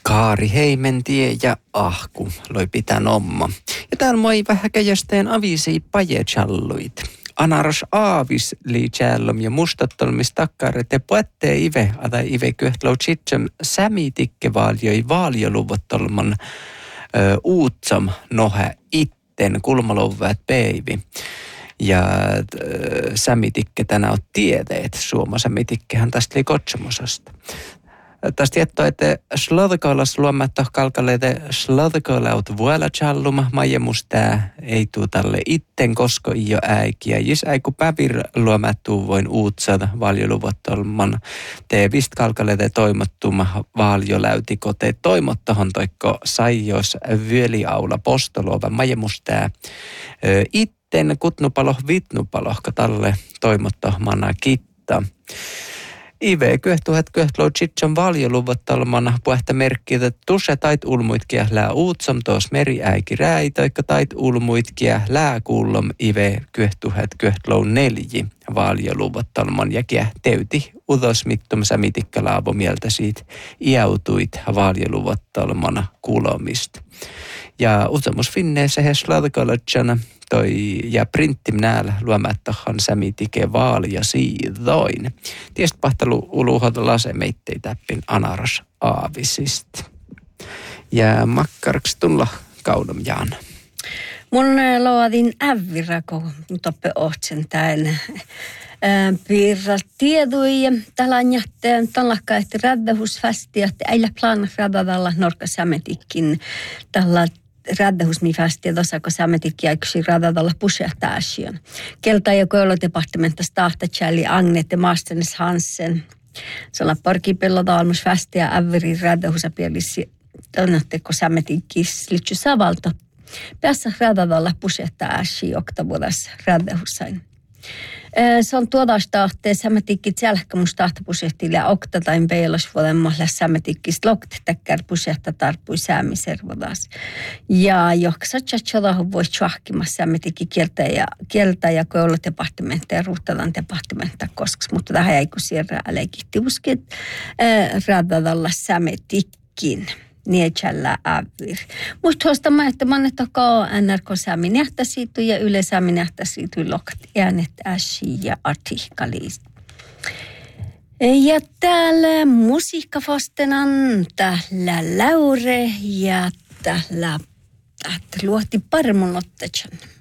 Kaari Heimentie ja Ahku loi pitän omma. Ja täällä moi vähän käjästeen avisi pajejalluit. Anaros aavis liikällom ja mustatolmis takkaret ja puettee ive, ata ive köhtlau chitsam sämitikke vaalioi vaalioluvotolman uutsam nohe itten kulmalouväät peivi. Ja sämitikke tänä on tieteet. Suoma sämitikkehän tästä oli kotsomosasta. Tästä jättää, että slödkölas luomatta kalkaleite slödkölaut vuolachalluma majemustää ei tuu tälle itten kosko jo äikiä. Jos äiku pävir luomattuu voin uutsata vaalioluvotolman teevist kalkaleite toimottuma vaalioläytikote toimottohon toikko saijos vyöliaula postoluova majemustää itten kutnupalo vitnupalo tälle toimottohmana kitta. Ive köhtuhet köhtlou chitson valjoluvottalmana puhta merkkiä, että tusse tait ulmuitkia lää uutsam toos meriäiki räi, toikka tait ulmuitkia lää kuullom ive köhtuhet köhtlou 4 valjoluvottalman ja teyti udosmittum sämitikkalaavu mieltä siitä iautuit valjoluvottalmana kuulomista. Ja utsamus finneessä he sladkolotjana toi ja printtim näällä luomattahan sämitike vaalia siidoin. Tiest pahtalu uluhot lasemeittei täppin anaras aavisista. Ja makkaraks tulla kaudom Jaana. Mun loadin ävirako toppe ohtsen tän piirra tiedui ja talanjatteen talakka että räddähusfästi että äillä plana räddädalla norka sämetikin tällä räddähusmifästi ja tosako sämetikki aikuisi räddädalla pusehtaasian. Kelta ja kouludepartementtas tahtatjälli Agnete Maastenes Hansen. Salla parkipelloda almusfästi ja äviri räddähusapielisi tannatteko sämetikki slitsy savalta. Päässä räddädalla pusehtaasi oktavuodassa räddähusain. Se on tuodastahteen sämetikkit jälkkämustahtapusehtille ja oktatain peilasvuodemmalla sämetikkistä loktetäkkär pusehta tarpui säämiservodas. Ja joksatsatsalahan voi tjahkimassa sämetikki kieltä ja kouludepartementta ja ruhtalan departementa koskas, mutta tähän ei kun siirrä älekihti uskit räddädalla sämetikkin. Niechällä ävir. Musta tuosta mä, että mannettakaa NRK-säämi nähtäisiitu ja Yle-säämi nähtäisiitu lokat äänet äsi ja artikkalista. Ja täällä musiikkafostenan, täällä Laure ja täällä luotti parmunottejan.